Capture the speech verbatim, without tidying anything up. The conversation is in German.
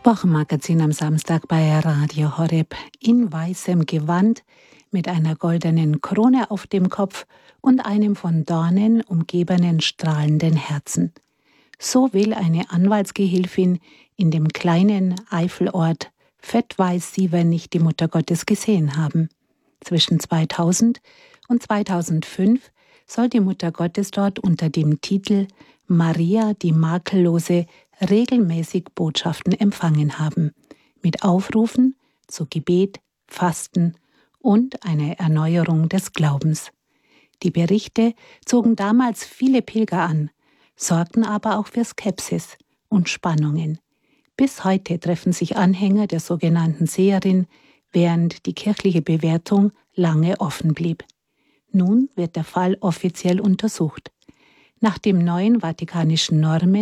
Wochenmagazin am Samstag bei Radio Horeb in weißem Gewand mit einer goldenen Krone auf dem Kopf und einem von Dornen umgebenen strahlenden Herzen. So will eine Anwaltsgehilfin in dem kleinen Eifelort Vettweiß-Sievern nicht die Mutter Gottes gesehen haben. Zwischen zweitausend und zweitausendfünf soll die Mutter Gottes dort unter dem Titel Maria die Makellose regelmäßig Botschaften empfangen haben, mit Aufrufen zu Gebet, Fasten und einer Erneuerung des Glaubens. Die Berichte zogen damals viele Pilger an, sorgten aber auch für Skepsis und Spannungen. Bis heute treffen sich Anhänger der sogenannten Seherin, während die kirchliche Bewertung lange offen blieb. Nun wird der Fall offiziell untersucht. Nach den neuen vatikanischen Normen